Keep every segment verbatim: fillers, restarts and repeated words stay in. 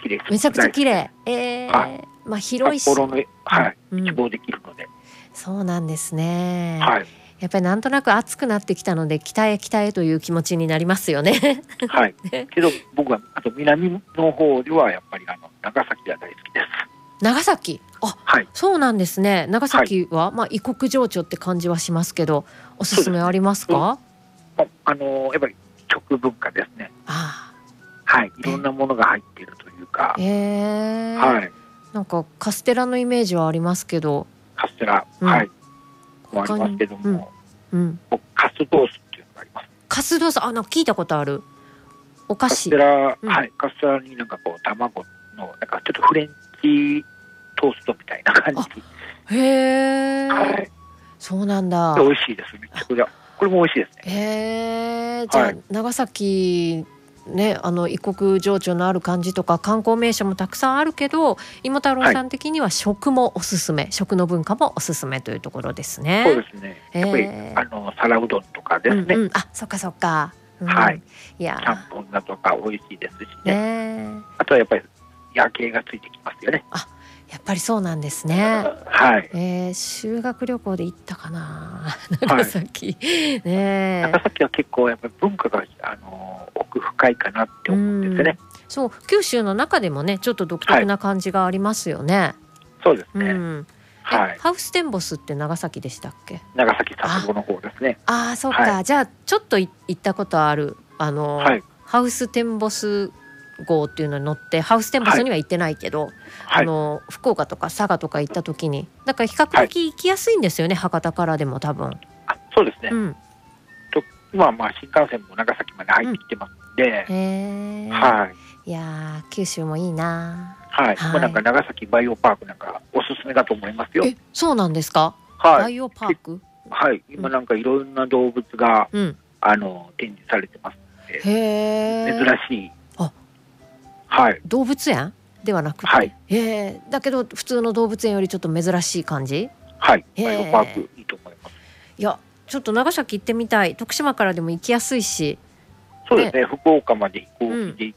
綺麗です。 めちゃくちゃ綺麗。えーはい、 まあ広いし、 札幌の、はい、 うん、 一望できるので。 そうなんですね。 はい。 やっぱりなんとなく暑くなってきたので北へ北へという気持ちになりますよね。 はい。けど僕はあと南の方ではやっぱりあの長崎が大好きです。 長崎、あ、はい、そうなんですね。長崎は、はい、まあ異国情緒って感じはしますけど、おすすめありますか？ そうですね、うん、あのやっぱり食文化ですね。 あ、 はい、いろんなものが入っているというか、 えー、 はい、 なんかカステラのイメージはありますけど、 カステラ、うん、はい、もありますけども、うんうん、カスドースっていうのがあります。 カスドース、あ、なんか聞いたことあるお菓子。カステラ、うん、はい、カステラになんかこう卵のなんかちょっとフレンチトーストみたいな感じ。 へー、はい、そうなんだ。 美味しいです。めっちゃくちゃこれも美味しいですね。 へー、じゃあ、はい、長崎ね、あの異国情緒のある感じとか観光名所もたくさんあるけど、芋太郎さん的には食もおすすめ、はい、食の文化もおすすめというところですね。 そうですね、やっぱり、えー、あの皿うどんとかですね、うんうん、 あ、そっかそっか、うん、 はい、 いやちゃんぽんだとか美味しいですしね、えー、あとはやっぱり夜景がついてきますよね。 あ、やっぱりそうなんですね。 はい、 えー、修学旅行で行ったかな長崎、はい、ね、 長崎は結構やっぱり文化があの奥深いかなって思うんですよね。 そう、九州の中でもねちょっと独特な感じがありますよね。はい、 そうですね、うん、 はい、ハウステンボスって長崎でしたっけ？ 長崎佐世保の方ですね。 ああ、そうか、はい、じゃあちょっと行ったことあるあの、はい、ハウステンボス号っていうのに乗ってハウステンボスには行ってないけど、はい、あの福岡とか佐賀とか行った時にだから比較的行きやすいんですよね、はい、博多からでも多分。 あ、そうですね、うん、と今はまあ新幹線も長崎まで入ってきてますんで、うん、へー、はい、 いや九州もいいな。 はい、はい、もうなんか長崎バイオパークなんかおすすめだと思いますよ。 え、そうなんですか？はい、バイオパーク、 はい、今なんかいろんな動物が、うん、あの展示されてますので、へー、珍しい、あ、はい、 動物園ではなくて、はい、えー、だけど普通の動物園よりちょっと珍しい感じ。 はい、バイオパークいいと思います。 いや、ちょっと長崎行ってみたい。徳島からでも行きやすいし。 そうですね、ね、福岡まで飛行機で行って、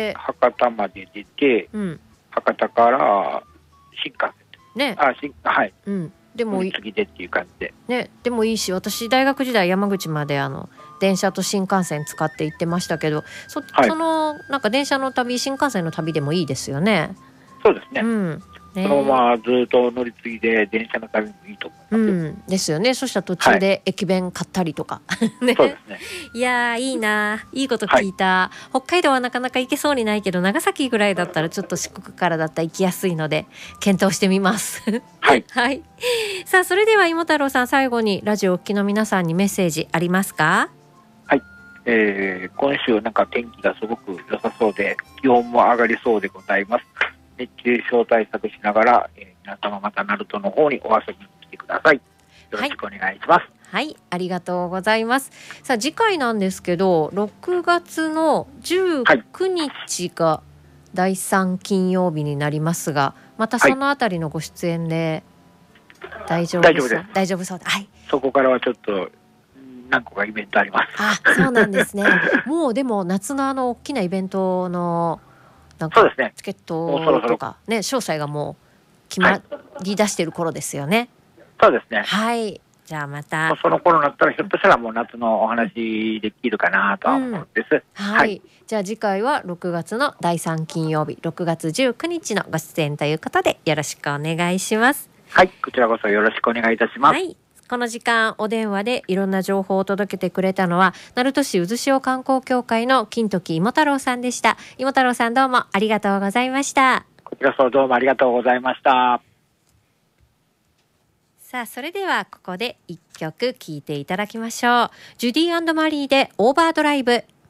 うん、博多まで出て、うん、博多から新幹線ね、あ、新、はい、うん、でも次でっていう感じで、 ね、でもいいし、私大学時代山口まであの電車と新幹線使って行ってましたけど、 そ,、はい、そのなんか電車の旅、新幹線の旅でもいいですよね。 そうですね、うん、ね、そのままずっと乗り継いで電車の旅もいいと思います、うん、 ですよね。そしたら途中で駅弁買ったりとか、はい、ね、そうですね。いやいいな、いいこと聞いた、はい、北海道はなかなか行けそうにないけど長崎ぐらいだったらちょっと四国からだったら行きやすいので検討してみますはい、はい、さあそれでは芋太郎さん、最後にラジオをお聞きの皆さんにメッセージありますか？ はい、えー、今週なんか天気がすごく良さそうで気温も上がりそうでございます。熱中症対策しながら、えー、皆様また鳴門の方にお遊びに来てください。よろしくお願いします。 はい、はい、ありがとうございます。さあ次回なんですけどろくがつのじゅうくにちがだいさん金曜日になりますが、またそのあたりのご出演で大丈夫そう、はい、大丈夫そう、はい、 そこからはちょっと何個かイベントあります。 あ、そうなんですねもうでも夏のあの大きなイベントのなんかチケットとかね、詳細がもう決まり出している頃ですよね。 そうですね。 はい、じゃあまたその頃になったらひょっとしたらもう夏のお話できるかなとは思うんです、うん、 はい、はい、じゃあ次回はろくがつのだいさん金曜日ろくがつじゅうくにちのご出演ということでよろしくお願いします。 はい、こちらこそよろしくお願いいたします。 はい、この時間お電話でいろんな情報を届けてくれたのは鳴門市渦潮観光協会の金時芋太郎さんでした。芋太郎さん、どうもありがとうございました。 こちらこそどうもありがとうございました。 さあそれではここでいっきょく聴いていただきましょう。ジュディ&マリーでオーバードライブ。